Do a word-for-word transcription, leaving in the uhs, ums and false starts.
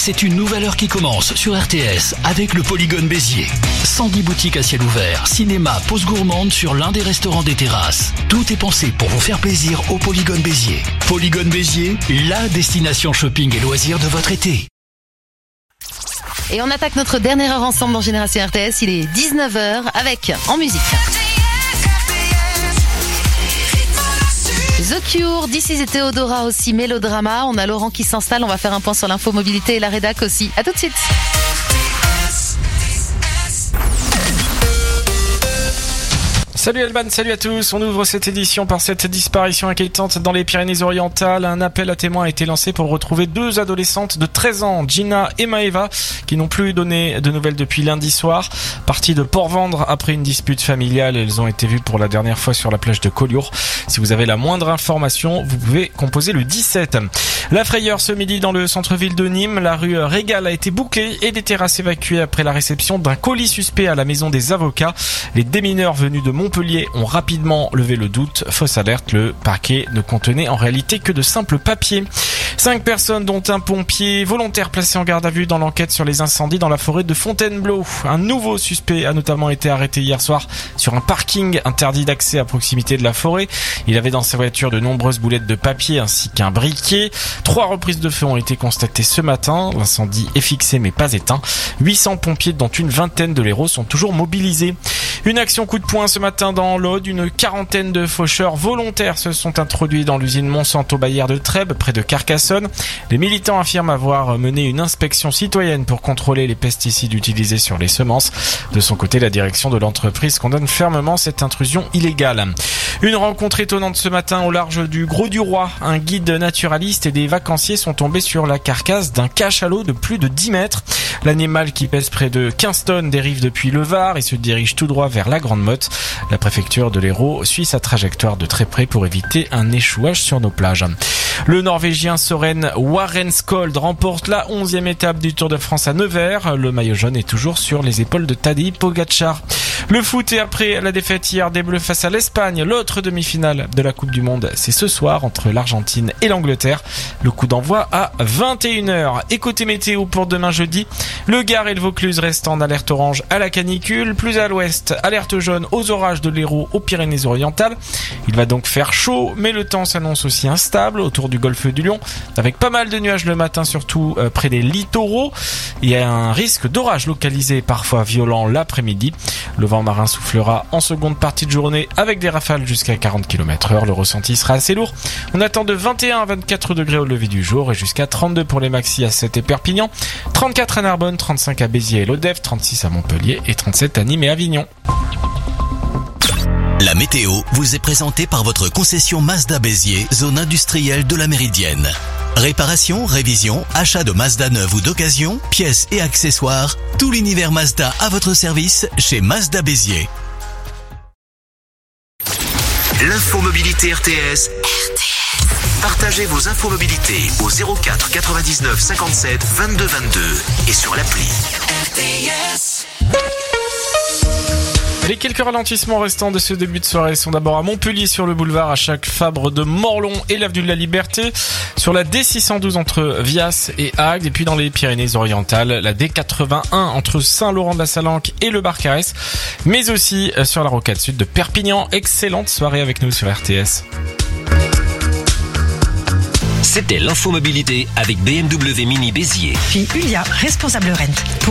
C'est une nouvelle heure qui commence sur R T S avec le Polygone Béziers. cent dix boutiques à ciel ouvert, cinéma, pause gourmande sur l'un des restaurants des terrasses. Tout est pensé pour vous faire plaisir au Polygone Béziers. Polygone Béziers, la destination shopping et loisirs de votre été. Et on attaque notre dernière heure ensemble dans Génération R T S. Il est dix-neuf heures avec, en musique, The Cure, This Is et Théodora aussi, Mélodrama. On a Laurent qui s'installe, on va faire un point sur l'info mobilité et la rédac aussi. À tout de suite. Salut Elban, salut à tous. On ouvre cette édition par cette disparition inquiétante dans les Pyrénées-Orientales. Un appel à témoins a été lancé pour retrouver deux adolescentes de treize ans, Gina et Maëva, qui n'ont plus donné de nouvelles depuis lundi soir. Parties de Port-Vendre après une dispute familiale, elles ont été vues pour la dernière fois sur la plage de Collioure. Si vous avez la moindre information, vous pouvez composer le dix-sept. La frayeur ce midi dans le centre-ville de Nîmes. La rue Régal a été bouclée et des terrasses évacuées après la réception d'un colis suspect à la maison des avocats. Les démineurs venus de Montpellier ont rapidement levé le doute. Fausse alerte, le paquet ne contenait en réalité que de simples papiers. Cinq personnes, dont un pompier volontaire placé en garde à vue dans l'enquête sur les incendies dans la forêt de Fontainebleau. Un nouveau suspect a notamment été arrêté hier soir sur un parking interdit d'accès à proximité de la forêt. Il avait dans sa voiture de nombreuses boulettes de papier ainsi qu'un briquet. Trois reprises de feu ont été constatées ce matin. L'incendie est fixé mais pas éteint. huit cents pompiers, dont une vingtaine de l'Hérault, sont toujours mobilisés. Une action coup de poing ce matin dans l'Aude. Une quarantaine de faucheurs volontaires se sont introduits dans l'usine Monsanto-Bayer de Trèbes, près de Carcassonne. Les militants affirment avoir mené une inspection citoyenne pour contrôler les pesticides utilisés sur les semences. De son côté, la direction de l'entreprise condamne fermement cette intrusion illégale. Une rencontre étonnante ce matin au large du Gros du Roi. Un guide naturaliste et des vacanciers sont tombés sur la carcasse d'un cachalot de plus de dix mètres. L'animal, qui pèse près de quinze tonnes, dérive depuis le Var et se dirige tout droit vers la Grande Motte. La préfecture de l'Hérault suit sa trajectoire de très près pour éviter un échouage sur nos plages. Le Norvégien Søren Warenskold remporte la onzième étape du Tour de France à Nevers. Le maillot jaune est toujours sur les épaules de Tadej Pogačar. Le foot, et après la défaite hier des Bleus face à l'Espagne, l'autre demi-finale de la Coupe du Monde, c'est ce soir entre l'Argentine et l'Angleterre. Le coup d'envoi à vingt et une heures. Et côté météo pour demain jeudi, le Gard et le Vaucluse restent en alerte orange à la canicule. Plus à l'ouest, alerte jaune aux orages de l'Hérault aux Pyrénées-Orientales. Il va donc faire chaud, mais le temps s'annonce aussi instable autour du golfe du Lion, avec pas mal de nuages le matin, surtout euh, près des littoraux. Il y a un risque d'orage localisé, parfois violent l'après-midi. Le vent marin soufflera en seconde partie de journée avec des rafales jusqu'à quarante kilomètres heure. Le ressenti sera assez lourd. On attend de vingt et un à vingt-quatre degrés au lever du jour et jusqu'à trente-deux pour les maxis à Sète et Perpignan, trente-quatre à Narbonne, trente-cinq à Béziers et Lodève, trente-six à Montpellier et trente-sept à Nîmes et Avignon. La météo vous est présentée par votre concession Mazda Béziers, zone industrielle de la Méridienne. Réparation, révision, achat de Mazda neuve ou d'occasion, pièces et accessoires, tout l'univers Mazda à votre service chez Mazda Béziers. L'infomobilité R T S. R T S. Partagez vos infomobilités au zéro quatre quatre-vingt-dix-neuf cinquante-sept vingt-deux vingt-deux et sur l'appli. R T S. Les quelques ralentissements restants de ce début de soirée sont d'abord à Montpellier sur le boulevard à chaque Fabre de Morlon et l'avenue de la Liberté, sur la D six cent douze entre Vias et Agde, et puis dans les Pyrénées-Orientales, la D quatre-vingt-un entre Saint-Laurent-de-la-Salanque et le Barcarès, mais aussi sur la rocade sud de Perpignan. Excellente soirée avec nous sur R T S. C'était l'infomobilité avec B M W Mini Béziers. Puis Ulia, responsable rent.